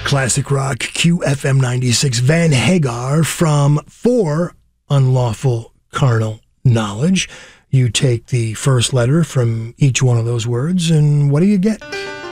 Classic Rock QFM 96. Van Hagar from For Unlawful Carnal Knowledge. You take the first letter from each one of those words, and what do you get?